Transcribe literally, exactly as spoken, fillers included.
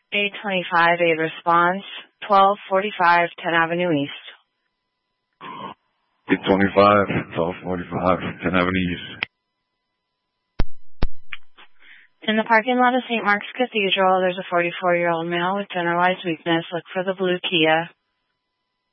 eight twenty-five, aid response, twelve forty-five, tenth Avenue East. eight twenty-five, twelve forty-five, tenth Avenue East. In the parking lot of Saint Mark's Cathedral, there's a forty-four-year-old male with generalized weakness. Look for the blue Kia.